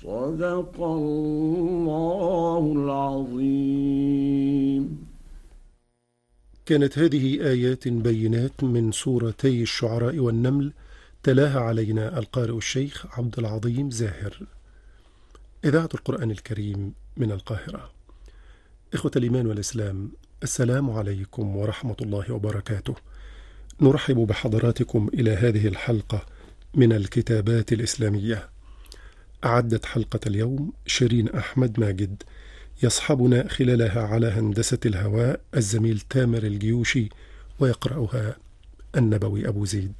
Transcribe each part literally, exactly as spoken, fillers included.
صدق الله العظيم. كانت هذه آيات بينات من سورتي الشعراء والنمل، تلاها علينا القارئ الشيخ عبد العظيم زاهر. إذاعة القرآن الكريم من القاهرة. إخوة الإيمان والإسلام، السلام عليكم ورحمة الله وبركاته. نرحب بحضراتكم إلى هذه الحلقة من الكتابات الإسلامية. أعدت حلقة اليوم شيرين أحمد ماجد، يصحبنا خلالها على هندسة الهواء الزميل تامر الجيوشي، ويقرأها النبوي أبو زيد.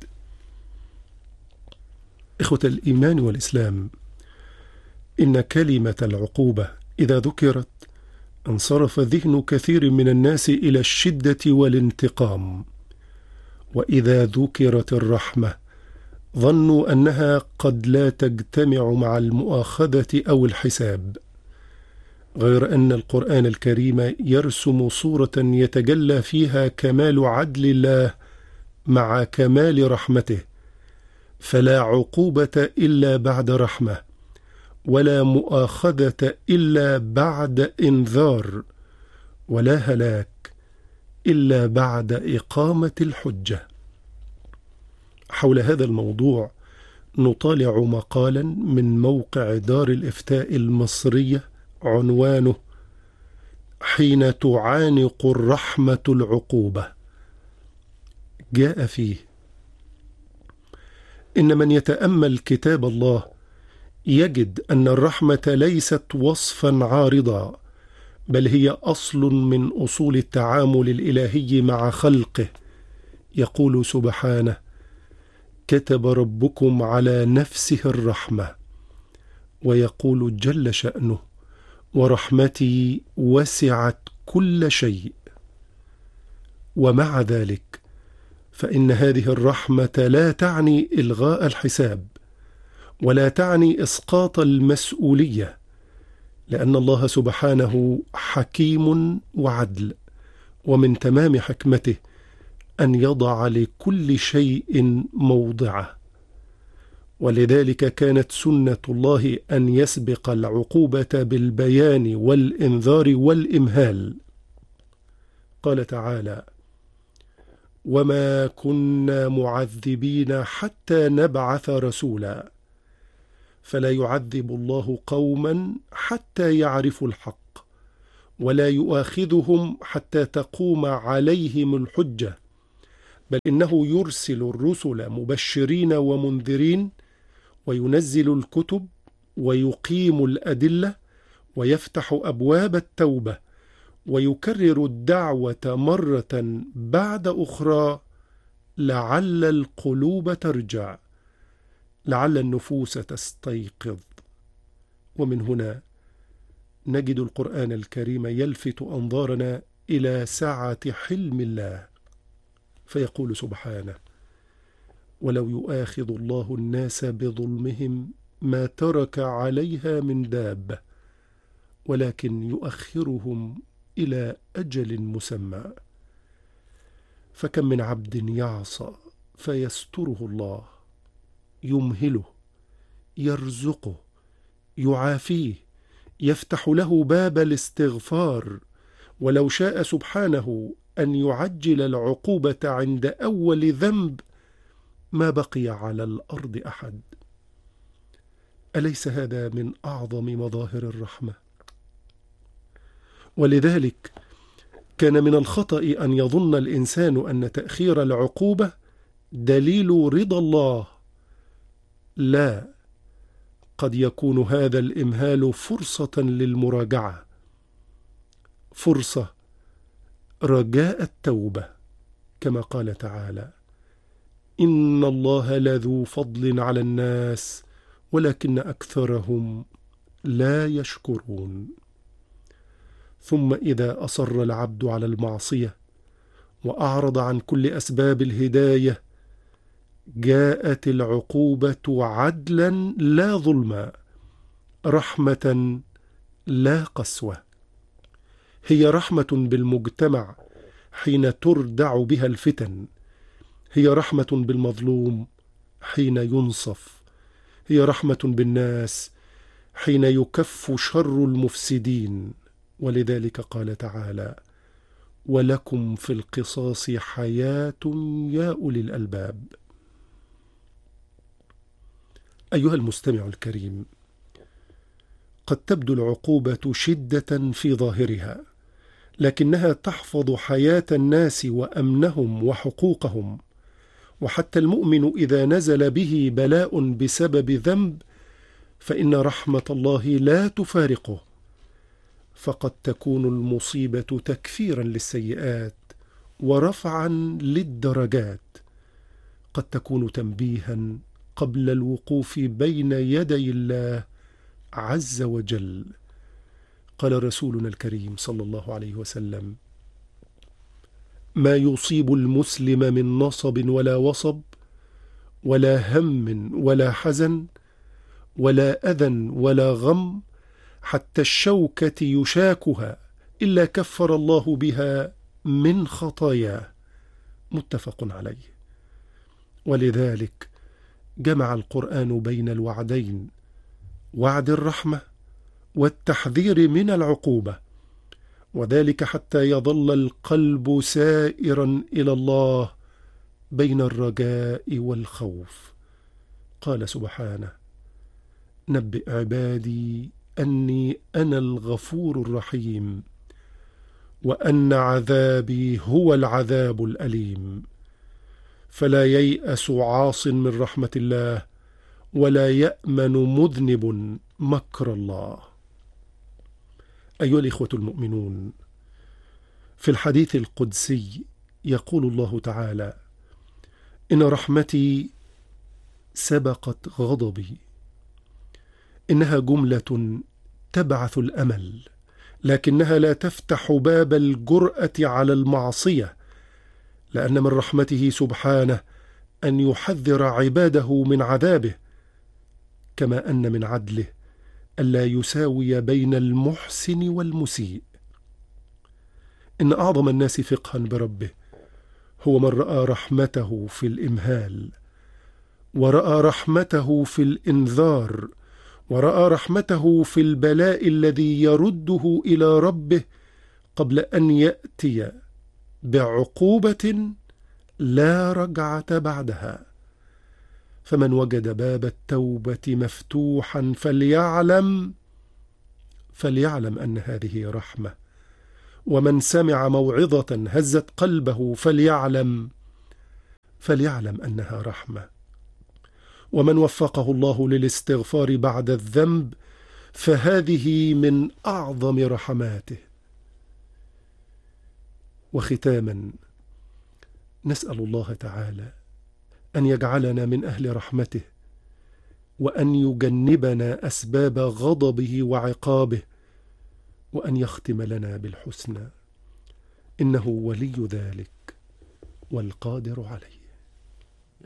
إخوة الإيمان والإسلام، إن كلمة العقوبة إذا ذكرت انصرف ذهن كثير من الناس إلى الشدة والانتقام، وإذا ذكرت الرحمة ظنوا أنها قد لا تجتمع مع المؤاخذة أو الحساب، غير أن القرآن الكريم يرسم صورة يتجلى فيها كمال عدل الله مع كمال رحمته، فلا عقوبة إلا بعد رحمة، ولا مؤاخذة إلا بعد إنذار، ولا هلاك إلا بعد إقامة الحجة. حول هذا الموضوع نطالع مقالا من موقع دار الإفتاء المصرية عنوانه حين تعانق الرحمة العقوبة. جاء فيه: إن من يتأمل كتاب الله يجد أن الرحمة ليست وصفا عارضا، بل هي أصل من أصول التعامل الإلهي مع خلقه. يقول سبحانه: كتب ربكم على نفسه الرحمة. ويقول جل شأنه: ورحمتي وسعت كل شيء. ومع ذلك فإن هذه الرحمة لا تعني إلغاء الحساب، ولا تعني إسقاط المسؤولية، لأن الله سبحانه حكيم وعدل، ومن تمام حكمته أن يضع لكل شيء موضعه. ولذلك كانت سنة الله أن يسبق العقوبة بالبيان والإنذار والإمهال. قال تعالى: وما كنا معذبين حتى نبعث رسولا، فلا يعذب الله قوما حتى يعرفوا الحق، ولا يؤاخذهم حتى تقوم عليهم الحجة، بل إنه يرسل الرسل مبشرين ومنذرين، وينزل الكتب، ويقيم الأدلة، ويفتح أبواب التوبة، ويكرر الدعوة مرة بعد أخرى، لعل القلوب ترجع، لعل النفوس تستيقظ. ومن هنا نجد القرآن الكريم يلفت أنظارنا إلى سعة حلم الله، فيقول سبحانه: ولو يؤاخذ الله الناس بظلمهم ما ترك عليها من دابة، ولكن يؤخرهم إلى أجل مسمى. فكم من عبد يعصى فيستره الله، يمهله، يرزقه، يعافيه، يفتح له باب الاستغفار، ولو شاء سبحانه أن يعجل العقوبة عند أول ذنب ما بقي على الأرض أحد. أليس هذا من أعظم مظاهر الرحمة؟ ولذلك كان من الخطأ أن يظن الإنسان أن تأخير العقوبة دليل رضا الله. لا، قد يكون هذا الإمهال فرصة للمراجعة، فرصة رجاء التوبة، كما قال تعالى: إن الله لذو فضل على الناس ولكن أكثرهم لا يشكرون. ثم إذا أصر العبد على المعصية وأعرض عن كل أسباب الهداية، جاءت العقوبة عدلا لا ظلما، رحمة لا قسوة. هي رحمة بالمجتمع حين تردع بها الفتن، هي رحمة بالمظلوم حين ينصف، هي رحمة بالناس حين يكف شر المفسدين، ولذلك قال تعالى: ولكم في القصاص حياة يا أولي الألباب. أيها المستمع الكريم، قد تبدو العقوبة شدة في ظاهرها، لكنها تحفظ حياة الناس وأمنهم وحقوقهم. وحتى المؤمن إذا نزل به بلاء بسبب ذنب فإن رحمة الله لا تفارقه، فقد تكون المصيبة تكفيرا للسيئات ورفعا للدرجات، قد تكون تنبيها قبل الوقوف بين يدي الله عز وجل. قال رسولنا الكريم صلى الله عليه وسلم: ما يصيب المسلم من نصب ولا وصب ولا هم ولا حزن ولا أذى ولا غم حتى الشوكة يشاكها إلا كفر الله بها من خطاياه. متفق عليه. ولذلك جمع القرآن بين الوعدين، وعد الرحمة والتحذير من العقوبة، وذلك حتى يظل القلب سائرا إلى الله بين الرجاء والخوف. قال سبحانه: نبئ عبادي أني أنا الغفور الرحيم وأن عذابي هو العذاب الأليم. فلا ييأس عاص من رحمة الله ولا يأمن مذنب مكر الله. أيها الإخوة المؤمنون، في الحديث القدسي يقول الله تعالى: إن رحمتي سبقت غضبي. إنها جملة تبعث الأمل، لكنها لا تفتح باب الجرأة على المعصية، لأن من رحمته سبحانه أن يحذر عباده من عذابه، كما أن من عدله ألا يساوي بين المحسن والمسيء. إن أعظم الناس فقها بربه هو من رأى رحمته في الإمهال، ورأى رحمته في الإنذار، ورأى رحمته في البلاء الذي يرده إلى ربه قبل أن يأتي بعقوبة لا رجعة بعدها. فمن وجد باب التوبة مفتوحا فليعلم فليعلم أن هذه رحمة، ومن سمع موعظة هزت قلبه فليعلم فليعلم أنها رحمة، ومن وفقه الله للاستغفار بعد الذنب فهذه من أعظم رحماته. وختاما، نسأل الله تعالى أن يجعلنا من أهل رحمته، وأن يجنبنا أسباب غضبه وعقابه، وأن يختم لنا بالحسنى، إنه ولي ذلك والقادر عليه.